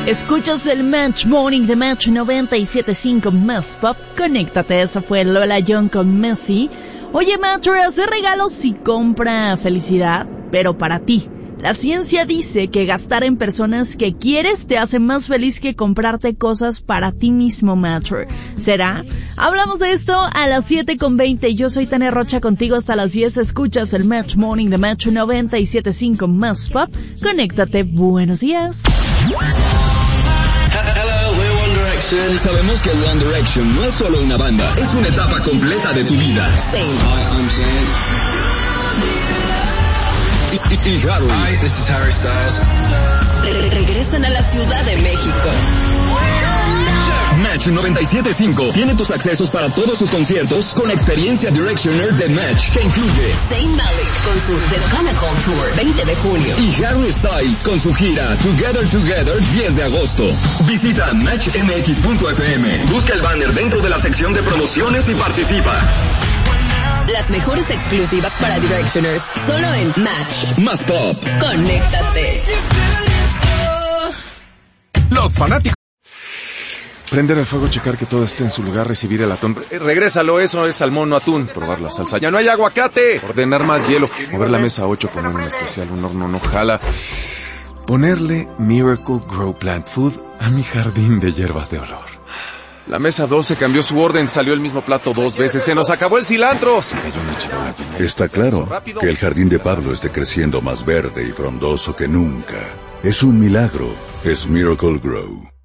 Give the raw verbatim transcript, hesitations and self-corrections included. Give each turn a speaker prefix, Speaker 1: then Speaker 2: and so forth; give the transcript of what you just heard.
Speaker 1: Escuchas el Match Morning de Match noventa y siete punto cinco Más Pop. Conéctate, esa fue Lola Young con Messi. Oye, Match, hacer regalos sí compra felicidad, pero para ti. La ciencia dice que gastar en personas que quieres te hace más feliz que comprarte cosas para ti mismo, Matcher. ¿Será? Hablamos de esto a las siete con veinte. Yo soy Tania Rocha, contigo hasta las diez. Escuchas el Match Morning de Match noventa y siete punto cinco Más Pop. Conéctate. Buenos días.
Speaker 2: Sabemos que One Direction no es solo una banda, es una etapa completa de tu vida. Y, y, y Harry.
Speaker 3: Hi, this is Harry Styles.
Speaker 4: Re- regresan a la Ciudad de México.
Speaker 2: Match noventa y siete punto cinco tiene tus accesos para todos sus conciertos con la experiencia Directioner de Match, que incluye
Speaker 4: Zayn Malik con su The Comic Con Tour veinte de junio
Speaker 2: y Harry Styles con su gira Together Together diez de agosto. Visita match m x punto f m, busca el banner dentro de la sección de promociones y participa.
Speaker 4: Las mejores exclusivas para Directioners, solo en Match.
Speaker 2: Más Pop.
Speaker 4: Conéctate.
Speaker 5: Los fanáticos. Prender el fuego, checar que todo esté en su lugar, recibir el atún. Eh, regrésalo, eso es salmón, no atún. Probar la salsa. ¡Ya no hay aguacate! Ordenar más hielo. Mover la mesa ocho, poner un especial, un horno no jala. Ponerle Miracle Grow Plant Food a mi jardín de hierbas de olor. La mesa doce cambió su orden, salió el mismo plato dos veces. ¡Se nos acabó el cilantro! Se cayó una charola.
Speaker 6: Está claro que el jardín de Pablo esté creciendo más verde y frondoso que nunca. Es un milagro. Es Miracle Grow.